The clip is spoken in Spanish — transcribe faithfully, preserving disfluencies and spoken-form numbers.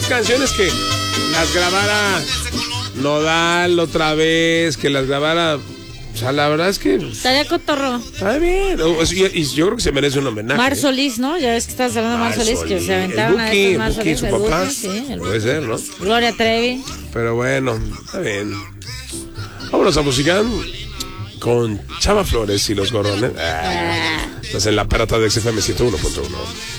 canciones que las grabara Nodal otra vez, que las grabara... O sea, la verdad es que... Estaría cotorro. Está bien. Y yo creo que se merece un homenaje. Mar Solís, ¿no? Ya ves que estás hablando de Mar Solís, que se aventaron a estos Mar Solís. Su papá. Buki, sí, el puede ser, ¿no? Gloria Trevi. Pero bueno, está bien. Vámonos a musicar con Chava Flores y los Gorrones. Ah, estás en la perrata de X F M ciento uno punto uno.